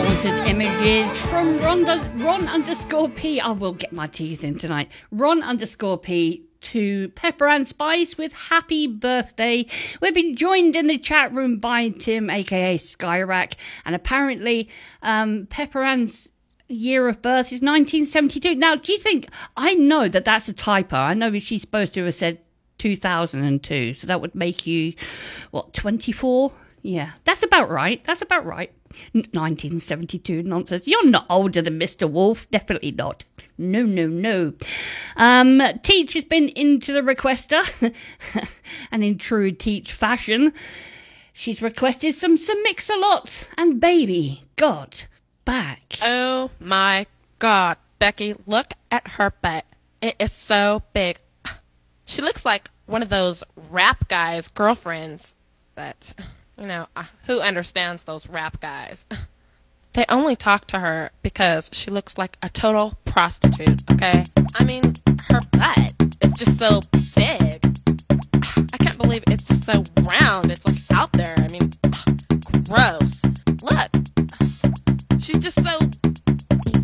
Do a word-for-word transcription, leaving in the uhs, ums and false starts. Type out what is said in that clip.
Altered images from Ron, Ron underscore P. I will get my teeth in tonight. Ron underscore P to Pepper and Spice with happy birthday. We've been joined in the chat room by Tim, aka Skyrack, and apparently um, Pepper Ann's year of birth is nineteen seventy-two. Now, do you think, I know that that's a typo. I know she's supposed to have said two thousand two, so that would make you, what, twenty-four? Yeah, that's about right. That's about right. nineteen seventy-two nonsense. You're not older than Mister Wolf. Definitely not. No, no, no. Um, Teach has been into the requester. And in true Teach fashion, she's requested some Sir Mix-a-Lot and Baby Got Back. Oh my God, Becky, look at her butt. It is so big. She looks like one of those rap guys' girlfriends. But, you know, uh, who understands those rap guys? They only talk to her because she looks like a total prostitute, okay? I mean, her butt is just so big. I can't believe it's just so round. It's like out there. I mean, gross.